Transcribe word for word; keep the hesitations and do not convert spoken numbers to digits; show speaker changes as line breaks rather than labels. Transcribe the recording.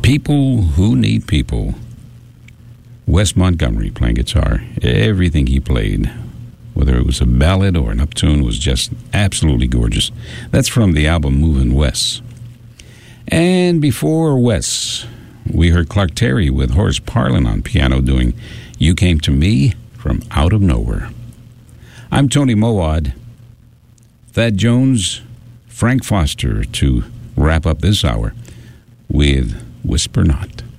People Who Need People. Wes Montgomery playing guitar. Everything he played, whether it was a ballad or an uptune, was just absolutely gorgeous. That's from the album Movin' Wes. And before Wes, we heard Clark Terry with Horace Parlan on piano doing You Came to Me from Out of Nowhere. I'm Tony Mowad. Thad Jones, Frank Foster to wrap up this hour with Whisper Not.